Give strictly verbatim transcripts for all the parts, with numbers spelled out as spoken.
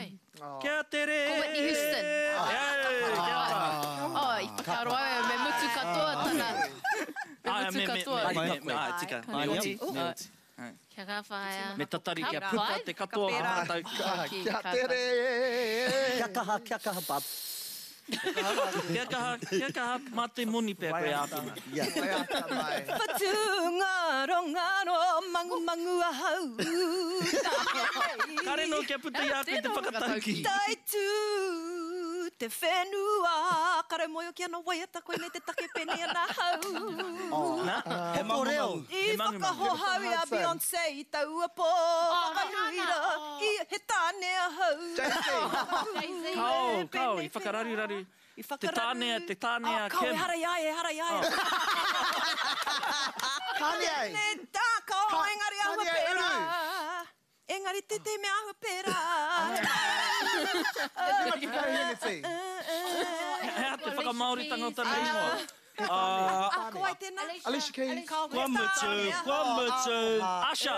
Ai. Kia tere! Ko Whitney Houston. Oh, i whakaroa e me mutu katoa tana. Me mutu katoa. Me me me tika. Me uti. Me uti. Kia ka whaia. Me tatari kia puta te katoa kahatau. Kia tere! Kia kaha, kia kaha, Bob. Kia kaha, kia kaha, mā te moni pēr koe āpuna. Patunga rongaro mangu mangu ahau. Kare no kia puta i a koe te whakatauki. Tai tu te whenua. Kare moio ki ana waiata koe me te take pene ana hau. He mangu reo. I whakahohau i a Beyoncé i taua po. Whakanuira i he tāne ahau. Kau, kau, i whakarariraru. Te tānea, te tānea, Kim. Kau e hara iae, e hara iae. Kanye. Ne tā, kau engari ahua pera. Engari te te me ahua pera. Hea te whakamaoritanga o tana ingoa. Ah, ko ai tēnā. Alicia Keys. Kua mutu, kua mutu. Asha.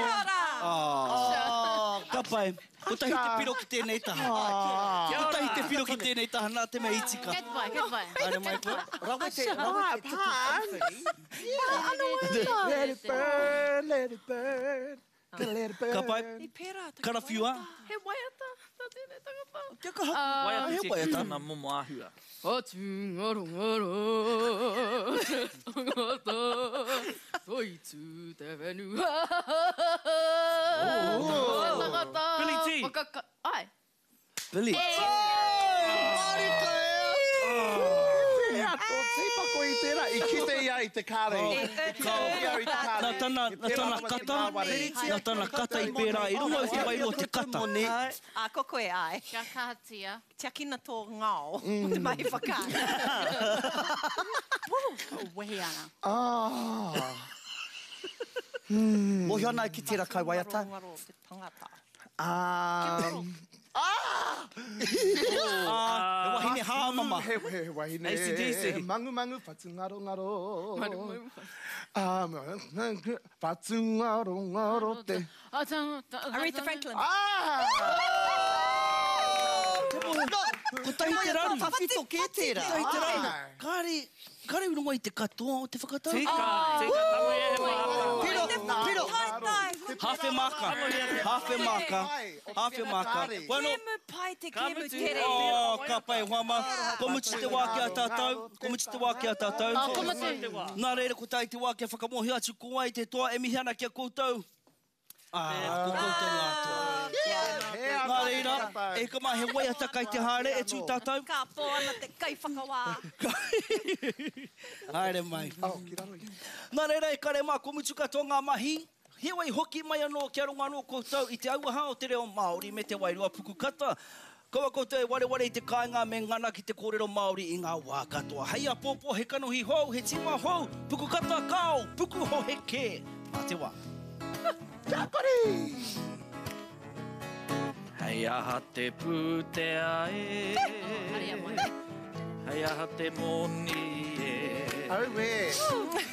Ka pai. Ko tahi te piro ki tēnei taha. Ko tahi te piro ki tēnei taha nā te mea itika. Get vai, get vai. Aere mai koe. Rawa te, rawa te tuku tawhiri. Let it burn, let it burn. Let it burn. Ka pai. Karawhiua. He waiata. Tā tēnei tangata. Kia kaha. Waiata He te waiata. kūna momo āhua. Patunga rongaro te tangata. Toi tu te whenua. Tangata. Billy T. Whakaka... Ai. Billy. Mari koe! Ko te pako i tērā, i kite ia i te kāre. I kite ia i te kāre. Nā tana, nā tana kata, nā tana kata i pērā, i rungo i te wairua te kata. A koko e ai. Kia kahatia. Tia kina tō ngao. O te mai whaka. Wehi ana. Ah. Mohi ana i ki tērā kai waiata. Rongaro te tangata. Um, ah! He wahine haa mama. He, he, he wahine. A C D C. Mangu mangu, patu ngaro ngaro. Ah, mangu, patu ngaro ngaro te. Aretha Franklin. Ah! Ko tahi te raru. Whawhito ke tērā. Tahi te raru. Kāre, kāre rungo i te katoa o te whakatau. Tika, tika, tango e he wā. Piro, piro. Tai tai. Hawhe maka. Hawhe maka. Hawhe maka. Wano, Kemu pai te kemu tere. oh, ka pai wama. Ko muti te wā ki a tātou. Ko muti te wā ki a tātou. Oh, ko muti. Nā reira ko tai te wā ki a whakamohi atu ko ai te toa e mihi ana ki a koutou. Ah, ko koutou ngā toa. Nā reira, e ka mahe waiata kai te haere e tū tātou. Ka pō ana te kai whakawā. Haere mai. Oh, ki raro i. Nā reira e kare mā ko mutu katoa ngā mahi. He wai hoki mai anō kia runga anō koutou i te auaha o te reo Māori me te wairua puku kata. Kaua koutou e ware ware i te kāinga me ngana ki te kōrero Māori i ngā wā katoa. Hei a pōpō he kanohi hou, he tima hou, puku kata kao, puku ho he kē. Mā te wā. Kia kore! Hei aha te pūtea e. Haria mai. Hei aha te moni e. Au e.